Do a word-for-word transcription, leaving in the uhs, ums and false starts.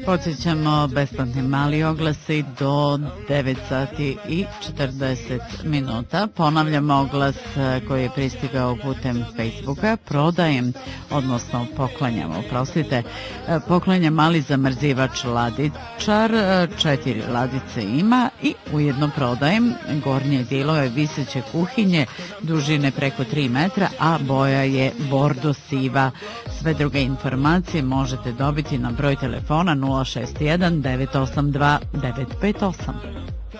Podsjećamo, besplatni mali oglasi do devet sati i četrdeset minuta. Ponavljam oglas koji je pristigao putem Facebooka. Prodajem, odnosno poklanjam, oprostite, poklanjam mali zamrzivač ladičar, četiri ladice ima i ujedno prodajem gornje dijelove viseće kuhinje dužine preko tri metra, a boja je bordo siva. Sve druge informacije možete dobiti na broj telefona nula šest jedan devet osam dva devet pet osam.